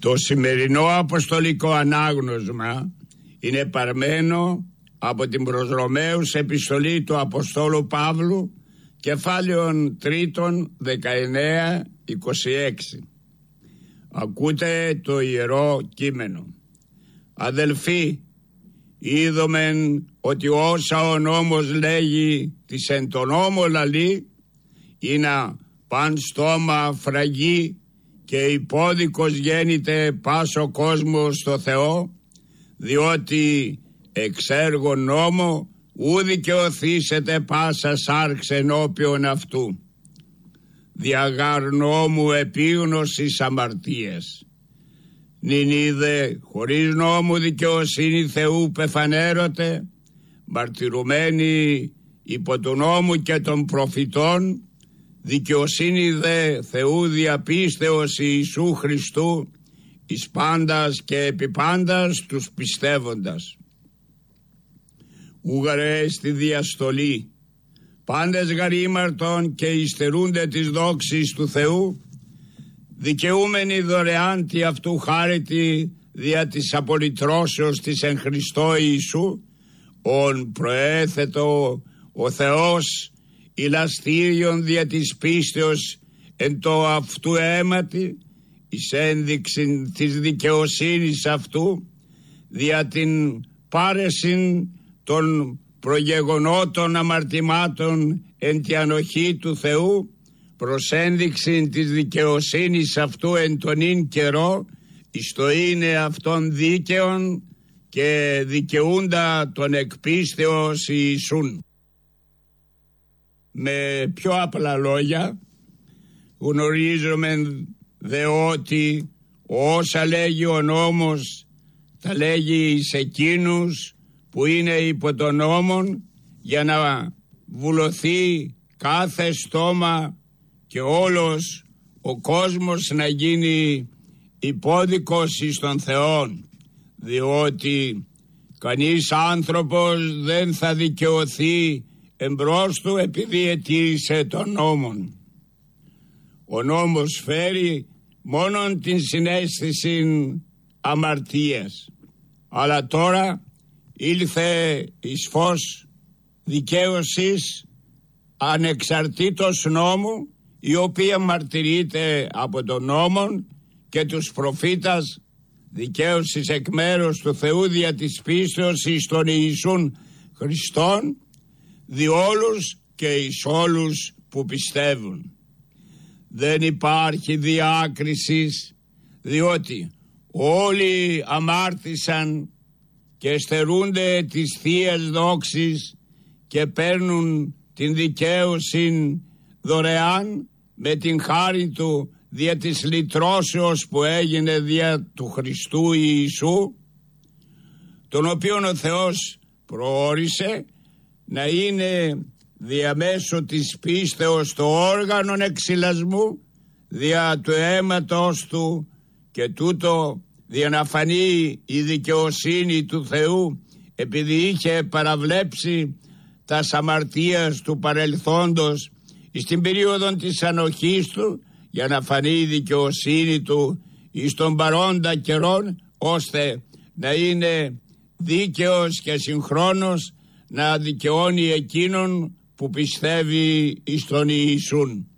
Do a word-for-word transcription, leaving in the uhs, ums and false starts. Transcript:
Το σημερινό αποστολικό ανάγνωσμα είναι παρμένο από την προς Ρωμαίους επιστολή του Αποστόλου Παύλου, κεφάλαιον τρίτον δεκαεννέα είκοσι έξι. Ακούτε το Ιερό Κείμενο. Αδελφοί, είδομεν ότι όσα ο νόμος λέγει της εν το νόμο λαλεί, είναι παν στόμα φραγή και υπόδικος γέννηται πας ο κόσμος στο Θεό, διότι εξ έργων νόμο ου δικαιωθήσετε πάσα σάρξ ενώπιον αυτού. Διαγάρ νόμου επίγνωσης αμαρτίας. Νην είδε χωρίς νόμου δικαιοσύνη Θεού πεφανέρωτε, μαρτυρουμένη υπό του νόμου και των προφητών, δικαιοσύνη δε Θεού διαπίστεως Ιησού Χριστού, εις πάντας και επί πάντας τους πιστεύοντας. Ούγαρε στη διαστολή, πάντες γαρήμαρτον και υστερούνται της δόξης του Θεού, δικαιούμενοι δωρεάν τη αυτού χάρητη δια της απολυτρώσεως της εν Χριστώ Ιησού, ον προέθετο ο Θεός ηλαστήριον δια της πίστεως εν το αυτού αίματι, εις ένδειξην της δικαιοσύνης αυτού, δια την πάρεσιν των προγεγονότων αμαρτημάτων εν τη ανοχή του Θεού, προς ένδειξην της δικαιοσύνης αυτού εν τον ίν καιρό, εις το είναι αυτόν δίκαιον και δικαιούντα τον εκπίστεως Ιησούν. Με πιο απλά λόγια, γνωρίζουμε δε ότι όσα λέγει ο νόμος τα λέγει σε εκείνους που είναι υπό τον νόμον, για να βουλωθεί κάθε στόμα και όλος ο κόσμος να γίνει υπόδικος εις τον Θεόν, διότι κανείς άνθρωπος δεν θα δικαιωθεί εμπρός του επειδή ετήρησε τον νόμον. Ο νόμος φέρει μόνον την συναίσθηση αμαρτίας, αλλά τώρα ήλθε εις φως δικαίωσης ανεξαρτήτως νόμου, η οποία μαρτυρείται από τον νόμον και τους προφήτας, δικαίωσης εκ μέρους του Θεού δια της πίστεως εις τον Ιησούν Χριστόν, διόλους και εις όλους που πιστεύουν. Δεν υπάρχει διάκρισης, διότι όλοι αμάρτησαν και στερούνται της θείας δόξης και παίρνουν την δικαίωση δωρεάν με την χάρη του δια της λυτρώσεως που έγινε δια του Χριστού Ιησού, τον οποίον ο Θεός προόρισε να είναι διαμέσου της πίστεως το όργανον εξηλασμού δια του αίματος του, και τούτο δια να φανεί η δικαιοσύνη του Θεού, επειδή είχε παραβλέψει τα αμαρτίας του παρελθόντος στην περίοδο της ανοχής του, για να φανεί η δικαιοσύνη του εις τον παρόντα καιρόν, ώστε να είναι δίκαιος και συγχρόνως να δικαιώνει εκείνον που πιστεύει εις τον Ιησούν.